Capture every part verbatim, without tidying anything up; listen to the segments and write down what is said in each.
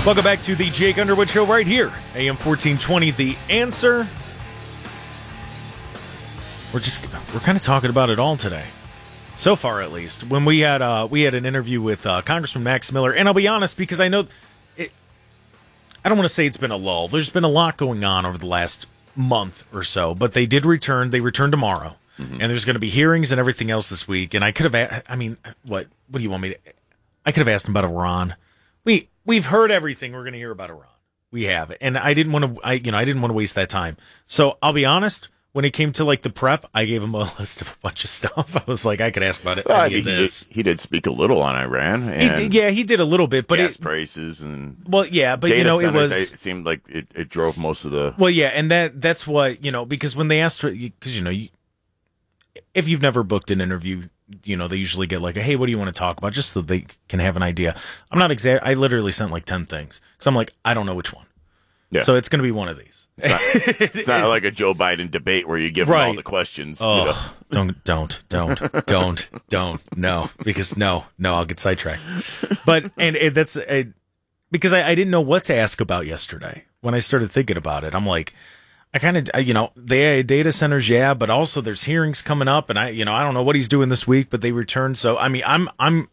Welcome back to the Jake Underwood Show right here, A M fourteen twenty. The Answer. We're just we're kind of talking about it all today, so far at least. When we had uh, we had an interview with uh, Congressman Max Miller, and I'll be honest because I know it. I don't want to say it's been a lull. There's been a lot going on over the last month or so, but they did return. They return tomorrow, mm-hmm. and there's going to be hearings and everything else this week. And I could have, I mean, what what do you want me to? I could have asked him about Iran. We. We've heard everything we're going to hear about Iran. We have. And I didn't want to, I, you know, I didn't want to waste that time. So I'll be honest, when it came to like the prep, I gave him a list of a bunch of stuff. I was like, I could ask about it. Well, any I of mean, this. He, did, he did speak a little on Iran. And he did, yeah, he did a little bit, but gas it, prices and well, yeah, but data you know, it centers, was, it seemed like it, it drove most of the, well, yeah. And that, that's what, you know, because when they asked for, because, you know, you, if you've never booked an interview, you know, they usually get like, a, hey, what do you want to talk about? Just so they can have an idea. I'm not exact. I literally sent like ten things. Because I'm like, I don't know which one. Yeah. So it's going to be one of these. It's not, it's not like a Joe Biden debate where you give right. them all the questions. Oh, you know? don't, don't, don't, don't, don't, no. Because no, no, I'll get sidetracked. But, and it, that's, it, because I, I didn't know what to ask about yesterday. When I started thinking about it, I'm like, I kind of, you know, they data centers, yeah, but also there's hearings coming up, and I, you know, I don't know what he's doing this week, but they return. So, I mean, I'm, I'm,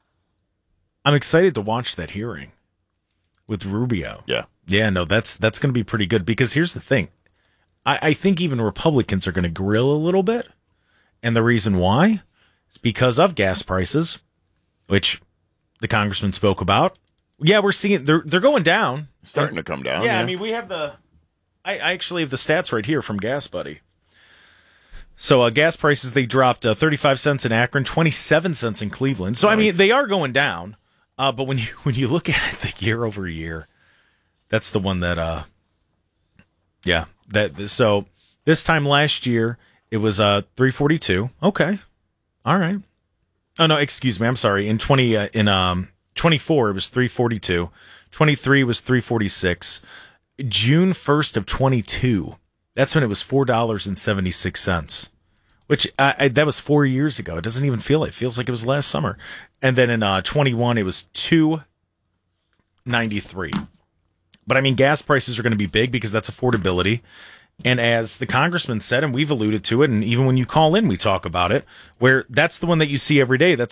I'm excited to watch that hearing with Rubio. Yeah, yeah, no, that's that's going to be pretty good because here's the thing, I, I think even Republicans are going to grill a little bit, and the reason why is because of gas prices, which the congressman spoke about. Yeah, we're seeing they're they're going down, starting to come down. Yeah, yeah. I mean, we have the. I actually have the stats right here from Gas Buddy. So uh, gas prices, they dropped uh, thirty-five cents in Akron, twenty-seven cents in Cleveland. So, nice. I mean, they are going down. Uh, but when you when you look at it the year over year, that's the one that, uh, yeah. that. So this time last year, it was uh, three forty-two. Okay. All right. Oh, no, excuse me. I'm sorry. In twenty uh, in um twenty-four, it was three forty-two. twenty-three was three forty-six. June first of twenty-two, that's when it was four dollars and seventy-six cents, which I, I, that was four years ago. It doesn't even feel it. It feels like it was last summer. And then in uh, twenty-one, it was two ninety-three. But I mean, gas prices are going to be big because that's affordability. And as the congressman said, and we've alluded to it, and even when you call in, we talk about it, where that's the one that you see every day. That's